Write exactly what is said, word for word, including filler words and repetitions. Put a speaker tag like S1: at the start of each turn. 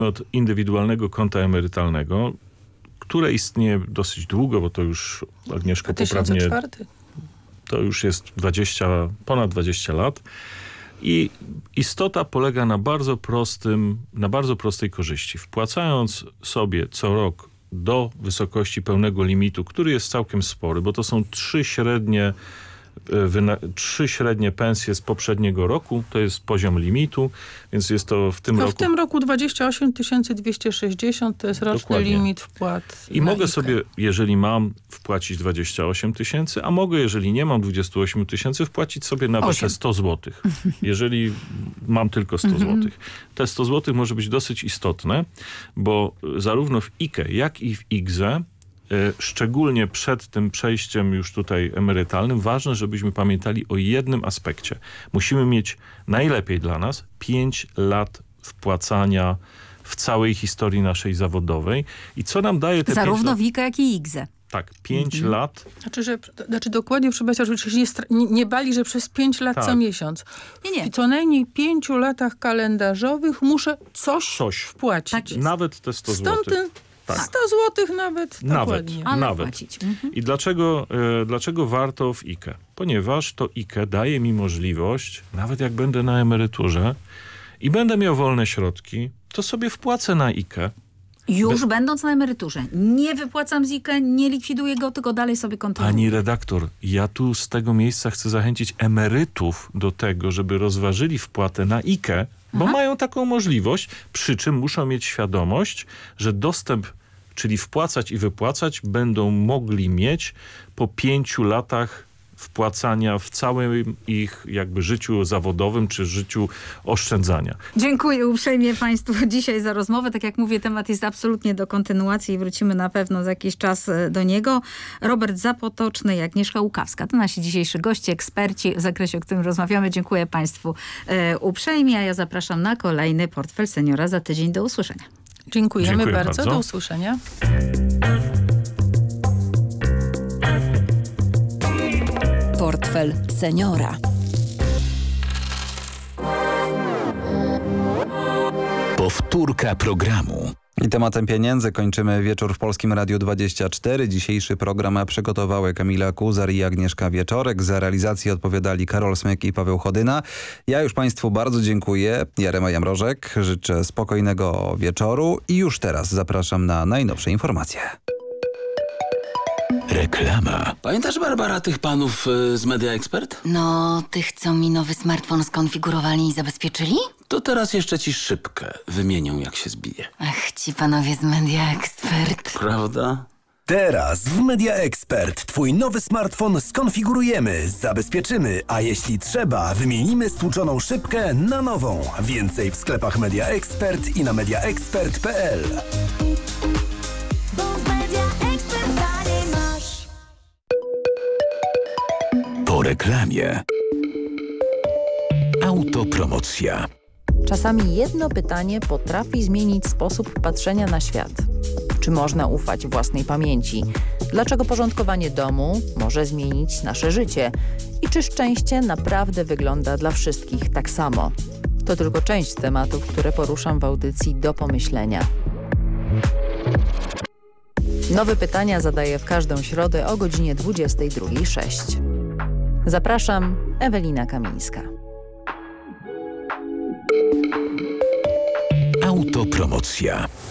S1: od indywidualnego konta emerytalnego, które istnieje dosyć długo, bo to już Agnieszka poprawnie...
S2: dwa tysiące czwarty.
S1: To już jest dwadzieścia, ponad dwadzieścia lat. I istota polega na bardzo prostym, na bardzo prostej korzyści. Wpłacając sobie co rok do wysokości pełnego limitu, który jest całkiem spory, bo to są trzy średnie Wyna- trzy średnie pensje z poprzedniego roku, to jest poziom limitu, więc jest to w tym
S2: no
S1: roku...
S2: w tym roku dwadzieścia osiem tysięcy dwieście sześćdziesiąt to jest roczny
S1: Dokładnie.
S2: limit wpłat.
S1: I mogę sobie, jeżeli mam, wpłacić dwadzieścia osiem tysięcy, a mogę, jeżeli nie mam dwadzieścia osiem tysięcy, wpłacić sobie nawet te sto złotych. Jeżeli mam tylko sto złotych. Te sto złotych może być dosyć istotne, bo zarówno w I K E, jak i w I G Z E szczególnie przed tym przejściem już tutaj emerytalnym, ważne, żebyśmy pamiętali o jednym aspekcie. Musimy mieć najlepiej dla nas pięć lat wpłacania w całej historii naszej zawodowej. I co nam daje te
S3: Zarówno
S1: pięć
S3: w I K E, jak i I G Z E.
S1: Tak, pięć mhm. lat.
S2: Znaczy, że, znaczy dokładnie, proszę Państwa, żeby się nie, nie, nie bali, że przez pięć lat
S1: tak.
S2: co miesiąc.
S3: Nie, nie.
S2: W co najmniej pięciu latach kalendarzowych muszę coś,
S1: coś.
S2: wpłacić.
S3: Tak jest.
S1: Nawet te sto
S2: Stąd
S1: złotych.
S2: Tak. sto złotych nawet.
S1: Nawet,
S2: dokładnie.
S3: Ale
S1: nawet.
S3: płacić. Mhm.
S1: I dlaczego, e, dlaczego warto w I K E? Ponieważ to I K E daje mi możliwość, nawet jak będę na emeryturze i będę miał wolne środki, to sobie wpłacę na I K E.
S3: Już Be... będąc na emeryturze. Nie wypłacam z I K E, nie likwiduję go, tylko dalej sobie kontynuuję.
S1: Pani redaktor, ja tu z tego miejsca chcę zachęcić emerytów do tego, żeby rozważyli wpłatę na I K E, bo Aha. mają taką możliwość, przy czym muszą mieć świadomość, że dostęp, czyli wpłacać i wypłacać, będą mogli mieć po pięciu latach wpłacania w całym ich jakby życiu zawodowym czy życiu oszczędzania.
S3: Dziękuję uprzejmie Państwu dzisiaj za rozmowę. Tak jak mówię, temat jest absolutnie do kontynuacji i wrócimy na pewno za jakiś czas do niego. Robert Zapotoczny i Agnieszka Łukawska to nasi dzisiejsi goście, eksperci w zakresie, o którym rozmawiamy. Dziękuję Państwu e, uprzejmie, a ja zapraszam na kolejny Portfel Seniora za tydzień. Do usłyszenia.
S2: Dziękujemy
S1: Dziękuję
S2: bardzo.
S1: bardzo.
S2: Do usłyszenia.
S4: Portfel Seniora.
S5: Powtórka programu.
S6: I tematem pieniędzy kończymy wieczór w Polskim Radiu dwadzieścia cztery. Dzisiejszy program przygotowały Kamila Kuzar i Agnieszka Wieczorek. Za realizację odpowiadali Karol Smyk i Paweł Chodyna. Ja już Państwu bardzo dziękuję. Jarema Jamrożek. Życzę spokojnego wieczoru i już teraz zapraszam na najnowsze informacje.
S5: Reklama.
S7: Pamiętasz, Barbara, tych panów y, z Media Expert?
S8: No, tych, co mi nowy smartfon skonfigurowali i zabezpieczyli?
S7: To teraz jeszcze ci szybkę wymienią, jak się zbije.
S8: Ach, ci panowie z Media Expert.
S7: Prawda?
S9: Teraz w Media Expert twój nowy smartfon skonfigurujemy, zabezpieczymy, a jeśli trzeba, wymienimy stłuczoną szybkę na nową. Więcej w sklepach Media Expert i na media expert kropka p l.
S5: Po reklamie. Autopromocja.
S10: Czasami jedno pytanie potrafi zmienić sposób patrzenia na świat. Czy można ufać własnej pamięci? Dlaczego porządkowanie domu może zmienić nasze życie? I czy szczęście naprawdę wygląda dla wszystkich tak samo? To tylko część tematów, które poruszam w audycji Do Pomyślenia. Nowe pytania zadaję w każdą środę o godzinie dwudziestej drugiej sześć. Zapraszam, Ewelina Kamińska.
S5: Autopromocja.